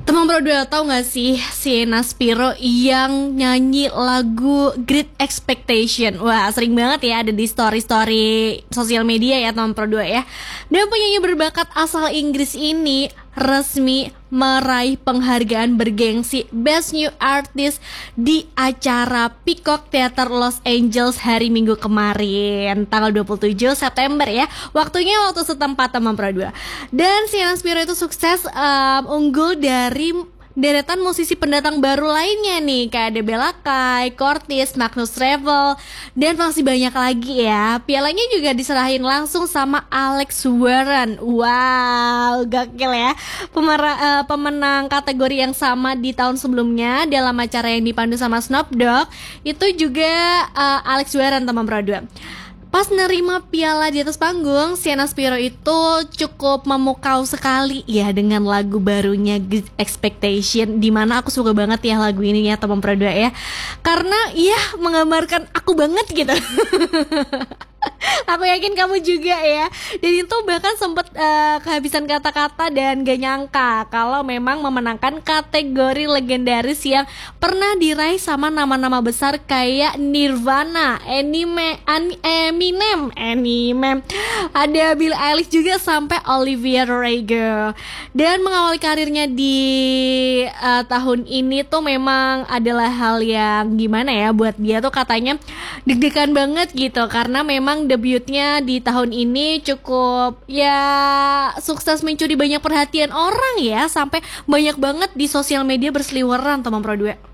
Teman Pro 2 tahu nggak sih Sienna Spiro yang nyanyi lagu Great Expectation? Wah, sering banget ya ada di story-story sosial media ya teman Pro 2 ya. Dan penyanyi berbakat asal Inggris ini resmi meraih penghargaan bergengsi Best New Artist di acara Peacock Theater Los Angeles hari Minggu kemarin, tanggal 27 September ya. Waktunya waktu setempat teman Pro 2. Dan Sienna Spiro itu sukses unggul dari deretan musisi pendatang baru lainnya nih, kayak ada Bella Kai, Cortez, Magnus Revel, dan masih banyak lagi ya. Pialanya juga diserahin langsung sama Alex Warren. Wow, gokil ya. Pemenang kategori yang sama di tahun sebelumnya dalam acara yang dipandu sama Snoop Dogg itu juga Alex Warren teman Pro 2. Pas nerima piala di atas panggung, Sienna Spiro itu cukup memukau sekali ya dengan lagu barunya Great Expectation, dimana aku suka banget ya lagu ini ya teman Pro 2 ya, karena ya menggambarkan aku banget gitu. Aku yakin kamu juga ya. Dan itu bahkan sempat kehabisan kata-kata dan gak nyangka kalau memang memenangkan kategori legendaris yang pernah diraih sama nama-nama besar kayak Nirvana, Eminem, ada Billie Eilish juga sampai Olivia Rodrigo. Dan mengawali karirnya di tahun ini tuh memang adalah hal yang gimana ya buat dia tuh, katanya deg-degan banget gitu karena memang debutnya di tahun ini cukup ya sukses mencuri banyak perhatian orang ya, sampai banyak banget di sosial media berseliweran teman Pro 2.